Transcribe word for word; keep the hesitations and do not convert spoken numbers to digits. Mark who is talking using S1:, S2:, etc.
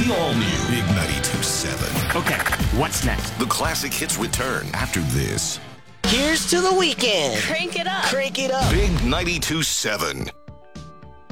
S1: The all-new Big ninety-two point seven.
S2: Okay, what's next?
S1: The classic hits return after this.
S3: Here's to the weekend.
S4: Crank it up.
S3: Crank it up.
S1: Big ninety-two point seven.